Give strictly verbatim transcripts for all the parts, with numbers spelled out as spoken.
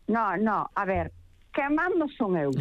No, no, a ver, quemando son eu.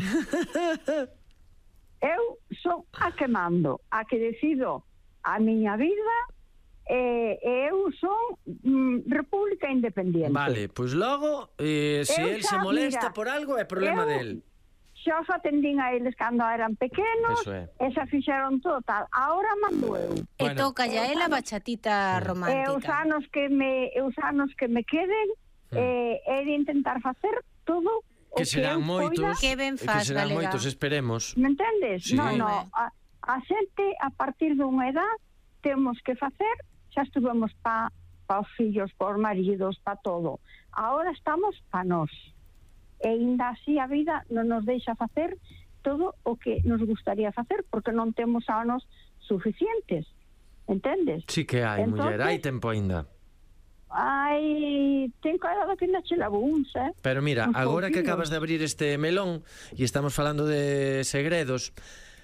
Eu son a quemando, a que decido a miña vida e eh, eu son mm, República Independiente. Vale, pois pues logo, eh, se el se molesta mira, por algo, é problema eu, del. Xa os atendín a eles cando eran pequenos, é. e xa fixeron todo tal. Ahora mando eu. E bueno, toca ya ela bachatita romántica. E os anos que me, os anos que me queden, mm. eh, é de intentar facer todo que serán que moitos, que ben faz, que serán galega. moitos, esperemos. Me entendes? Sí. No, no, a, a xente a partir dunha edad temos que facer, xa estuvemos pa, pa os fillos, pa os maridos, pa todo. Ahora estamos pa nós. E ainda así a vida non nos deixa facer todo o que nos gustaría facer, porque non temos anos suficientes. Entendes? Sí que hai, entonces, muller, hai tempo ainda. Ai, ten cuidado que ainda che lavo uns, eh? Pero mira, un agora pouquinho. que acabas de abrir este melón e estamos falando de segredos,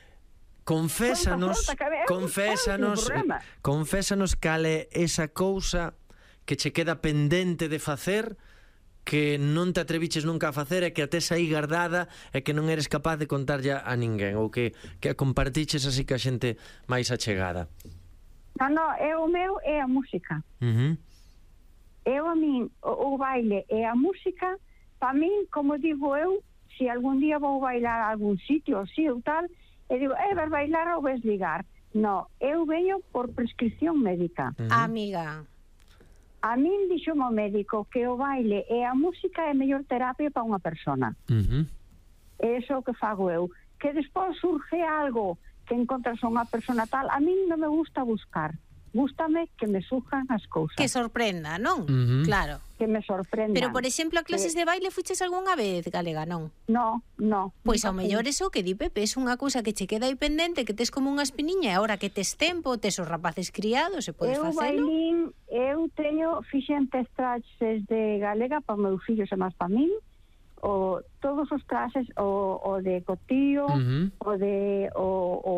confésanos, Conta, conta, confésanos, confésanos cal é esa cousa que che queda pendente de facer, que non te atreviches nunca a facer e que a tes aí guardada e que non eres capaz de contarlle a ninguén, ou que, que a compartiches así que a xente máis achegada. Non, non, é o meu é a música. Uh -huh. Eu a min, o, o baile e a música, para min, como digo eu, se algún día vou bailar a algún sitio, así ou tal, e digo, eh, vas bailar ou vas ligar? No, eu veño por prescripción médica. Uh -huh. Amiga. A min dixo o médico que o baile e a música é a mellor terapia para unha persona. Uh -huh. É iso que fago eu. Que despois surge algo que encontras unha persona tal, a min non me gusta buscar. Gústame que me surjan as cousas. Que sorprenda, non? Uh -huh. Claro. Que me sorprenda. Pero, por exemplo, a clases de baile fuches algunha vez, galega, non? No, no. Pois ao mellor eso que di Pepe é unha cousa que che queda aí pendente, que tes como unha espiniña, e agora que tes tempo, tes os rapaces criados, e podes eu facelo. Bailín, eu teño fixen test traxes de galega para meus fillos e máis para min, o, todos os traxes, o, o de cotío, uh -huh. o de... o, o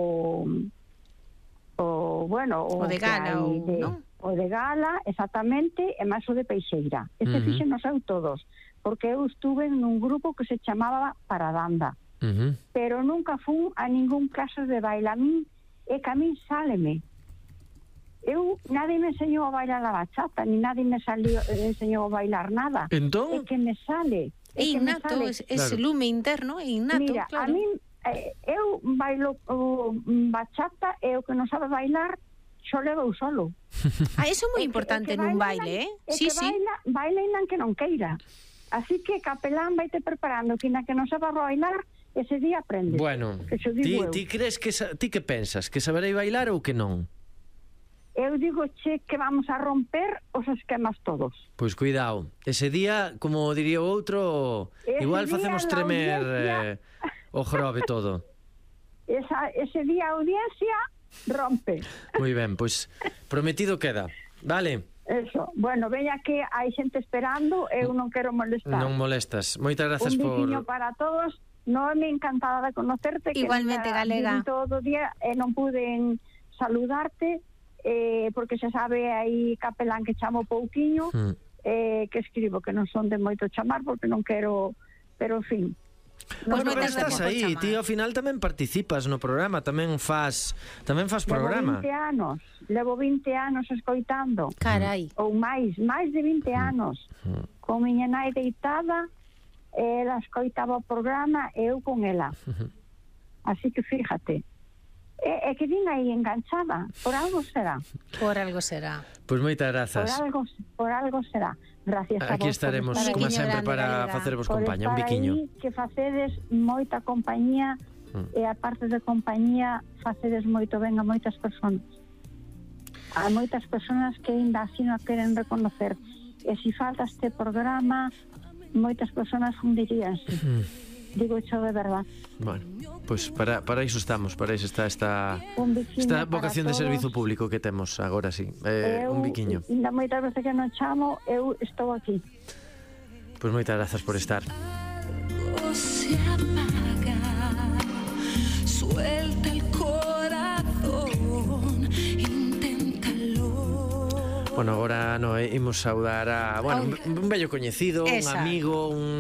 o bueno, o, o de gala, o, de, non? O de gala, exactamente, e máis o de peixeira. Este uh -huh. fixenos eu todos, porque eu estuve nun grupo que se chamaba Paradanda. Uh -huh. Pero nunca fun a ningún clase de baile. A min, e que a min sáleme. Eu, nadie me enseñou a bailar la bachata, ni nadie me salió, me enseñou a bailar nada. Entón? É que me sale. É innato, es, es claro. Lume interno, é innato, mira, claro. A min, eh, eu bailo o, bachata e o que non sabe bailar xo levo solo. Ah, eso é moi importante nun baile, eh? Sí, sí. Baila, baila innan que non queira. Así que capelán vai te preparando que innan que non sabe bailar, ese día aprendes. Bueno, ti, ti crees que ti que pensas, que saberei bailar ou que non? Eu digo che que vamos a romper os esquemas todos. Pois cuidado, ese día, como diría o outro, ese igual facemos tremer audiencia... eh, o jorobe todo. Esa, ese día a audiencia rompe. Moi ben, pois prometido queda. Vale. Eso, bueno, veña que hai xente esperando, eu non quero molestar. Non molestas. Moitas grazas por... Un biciño para todos. Non me encantada de conocerte. Igualmente, que galega. Todo o día e non pude saludarte, eh, porque xa sabe aí capelán que chamo pouquiño, mm. eh, que escribo que non son de moito chamar porque non quero, pero en fin. Bueno, pero estás aí, ti ao final tamén participas no programa, tamén faz tamén faz programa. Levo vinte anos, levo vinte anos escoitando. Carai. Ou máis, máis de vinte anos. Mm. Con miña nai deitada, ela escoitaba o programa, eu con ela. Así que fíjate. É, é que vin aí enganchada, por algo será. Por algo será. Pois pues moitas grazas. Por algo, por algo será. Gracias a Aquí vos. estaremos, como sempre, para facervos compañía, un biquiño. Aí, que facedes moita compañía, mm. e a parte de compañía facedes moito ben a moitas persoas. A moitas persoas que ainda así non queren reconocer. E se falta este programa, moitas persoas fundiríanse. Mm. Digo iso de verdad. Bueno, pois pues para, para iso estamos, para iso está esta, esta vocación de servizo público que temos agora, sí, eh, eu, un biquiño. Ainda moitas veces que non chamo, eu estou aquí. Pois pues moitas grazas por estar. Se apaga, suelta el corazón, inténtalo. Bueno, agora no, imos saudar a, bueno, un, un bello coñecido, Esa. un amigo, un